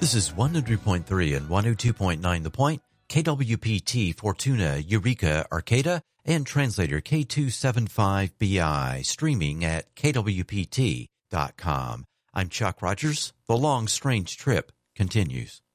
This is 100.3 and 102.9 The Point, KWPT Fortuna, Eureka, Arcata, and translator K275BI, streaming at kwpt.com. I'm Chuck Rogers. The long, strange trip continues.